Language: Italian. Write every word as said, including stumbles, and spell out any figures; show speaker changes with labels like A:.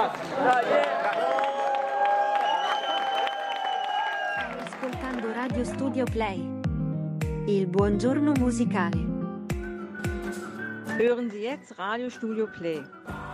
A: Ascoltando Radio Studio Play. Il buongiorno musicale.
B: Hören Sie jetzt Radio Studio Play.